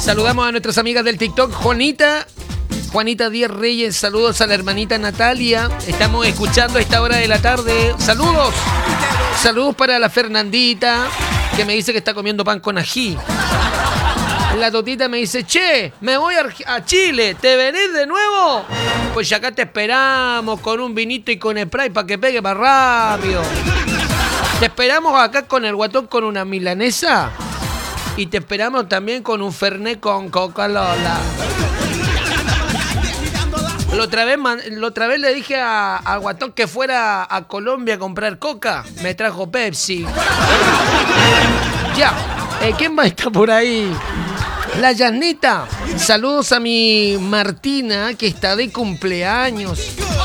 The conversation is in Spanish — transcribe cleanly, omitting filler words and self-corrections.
Saludamos a nuestras amigas del TikTok, Juanita Díaz Reyes, saludos a la hermanita Natalia. Estamos escuchando a esta hora de la tarde. Saludos. Saludos para la Fernandita, que me dice que está comiendo pan con ají. La Totita me dice, che, me voy a Chile, ¿te venís de nuevo? Pues acá te esperamos con un vinito y con spray para que pegue más rápido. Te esperamos acá con el guatón con una milanesa. Y te esperamos también con un fernet con Coca-Cola. La otra vez le dije a Guatón que fuera a Colombia a comprar coca. Me trajo Pepsi. Ya. ¿Quién más está por ahí? La Yasnita. Saludos a mi Martina, que está de cumpleaños.